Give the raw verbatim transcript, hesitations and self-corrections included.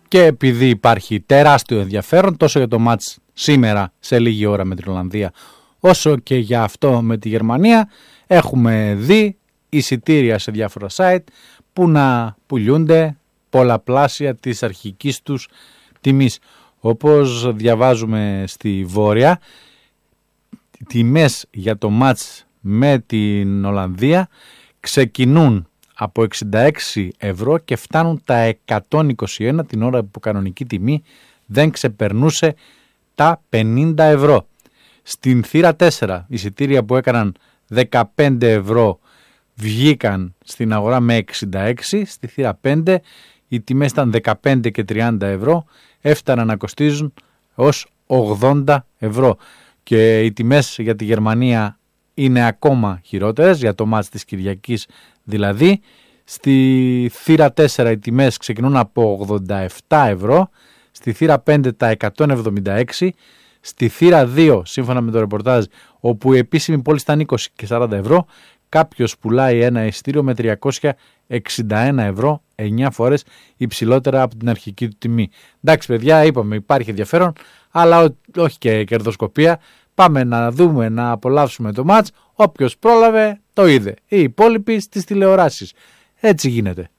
Και επειδή υπάρχει τεράστιο ενδιαφέρον τόσο για το μάτς σήμερα σε λίγη ώρα με την Ολλανδία, όσο και για αυτό με τη Γερμανία, έχουμε δει εισιτήρια σε διάφορα site που να πουλιούνται πολλαπλάσια της αρχικής τους τιμής. Όπως διαβάζουμε στη Βόρεια, οι τιμές για το μάτς με την Ολλανδία ξεκινούν από εξήντα έξι ευρώ και φτάνουν τα εκατόν είκοσι ένα την ώρα που κανονική τιμή δεν ξεπερνούσε τα πενήντα ευρώ. Στην θύρα τέσσερα εισιτήρια που έκαναν δεκαπέντε ευρώ βγήκαν στην αγορά με εξήντα έξι, στη θύρα πέντε οι τιμές ήταν δεκαπέντε και τριάντα ευρώ, έφταναν να κοστίζουν ως ογδόντα ευρώ. Και οι τιμές για τη Γερμανία είναι ακόμα χειρότερες, για το μάτς της Κυριακής δηλαδή. Στη θύρα τέσσερα οι τιμές ξεκινούν από ογδόντα επτά ευρώ, στη θύρα πέντε τα εκατόν εβδομήντα έξι, στη θύρα δύο σύμφωνα με το ρεπορτάζ, όπου η επίσημη πόλη ήταν είκοσι και σαράντα ευρώ, κάποιος πουλάει ένα εισιτήριο με τριακόσια εξήντα ένα ευρώ, εννιά φορές υψηλότερα από την αρχική του τιμή. Εντάξει παιδιά, είπαμε υπάρχει ενδιαφέρον, αλλά όχι και κερδοσκοπία. Πάμε να δούμε, να απολαύσουμε το μάτς. Όποιος πρόλαβε το είδε. Οι υπόλοιποι στις τηλεοράσεις. Έτσι γίνεται.